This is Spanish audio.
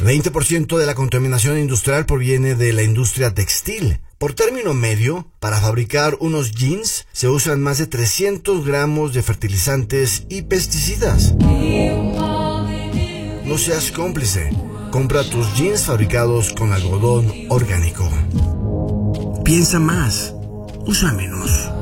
20% de la contaminación industrial proviene de la industria textil. Por término medio, para fabricar unos jeans se usan más de 300 gramos de fertilizantes y pesticidas. No seas cómplice. Compra tus jeans fabricados con algodón orgánico. Piensa más. Usa menos.